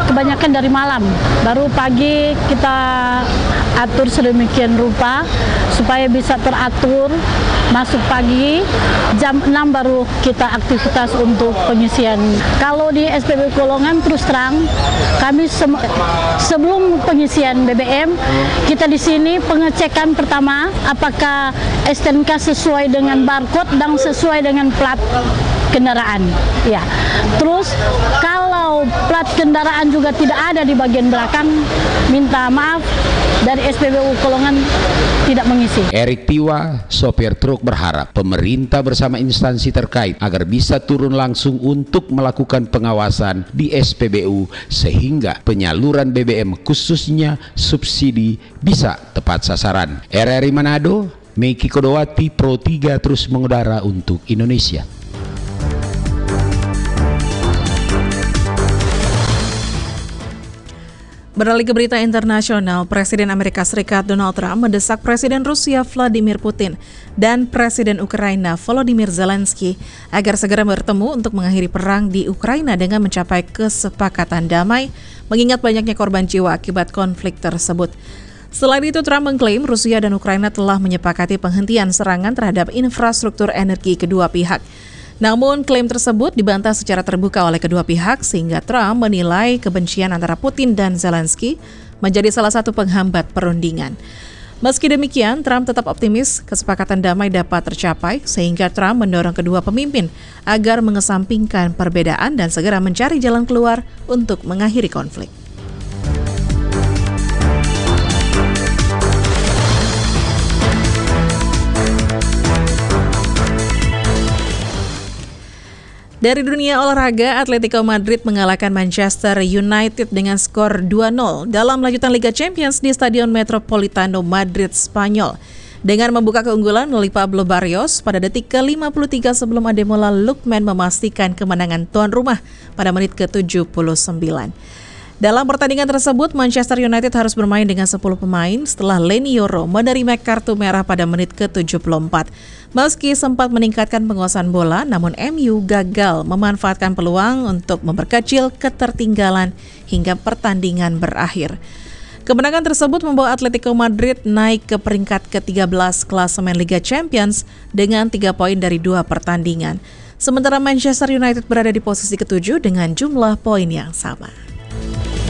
kebanyakan dari malam. Baru pagi kita atur sedemikian rupa supaya bisa teratur. Masuk pagi, jam 6 baru kita aktivitas untuk pengisian. Kalau di SPBU Kolongan terus terang, kami sebelum pengisian BBM, kita di sini pengecekan pertama apakah STNK sesuai dengan barcode dan sesuai dengan plat kendaraan. Ya. Terus kalau plat kendaraan juga tidak ada di bagian belakang, minta maaf dari SPBU Kolongan tidak mengisi. Erik Tiwa, sopir truk, berharap pemerintah bersama instansi terkait agar bisa turun langsung untuk melakukan pengawasan di SPBU sehingga penyaluran BBM khususnya subsidi bisa tepat sasaran. RRI Manado, Meki Kodowati, Pro 3 terus mengudara untuk Indonesia. Beralih ke berita internasional, Presiden Amerika Serikat Donald Trump mendesak Presiden Rusia Vladimir Putin dan Presiden Ukraina Volodymyr Zelensky agar segera bertemu untuk mengakhiri perang di Ukraina dengan mencapai kesepakatan damai, mengingat banyaknya korban jiwa akibat konflik tersebut. Selain itu, Trump mengklaim Rusia dan Ukraina telah menyepakati penghentian serangan terhadap infrastruktur energi kedua pihak. Namun, klaim tersebut dibantah secara terbuka oleh kedua pihak sehingga Trump menilai kebencian antara Putin dan Zelensky menjadi salah satu penghambat perundingan. Meski demikian, Trump tetap optimis kesepakatan damai dapat tercapai sehingga Trump mendorong kedua pemimpin agar mengesampingkan perbedaan dan segera mencari jalan keluar untuk mengakhiri konflik. Dari dunia olahraga, Atletico Madrid mengalahkan Manchester United dengan skor 2-0 dalam lanjutan Liga Champions di Stadion Metropolitano Madrid, Spanyol. Dengan membuka keunggulan melalui Pablo Barrios pada detik ke-53 sebelum Ademola Lookman memastikan kemenangan tuan rumah pada menit ke-79. Dalam pertandingan tersebut, Manchester United harus bermain dengan 10 pemain setelah Leny Yoro menerima kartu merah pada menit ke-74. Meski sempat meningkatkan penguasaan bola, namun MU gagal memanfaatkan peluang untuk memperkecil ketertinggalan hingga pertandingan berakhir. Kemenangan tersebut membawa Atletico Madrid naik ke peringkat ke-13 klasemen Liga Champions dengan 3 poin dari 2 pertandingan. Sementara Manchester United berada di posisi ke-7 dengan jumlah poin yang sama.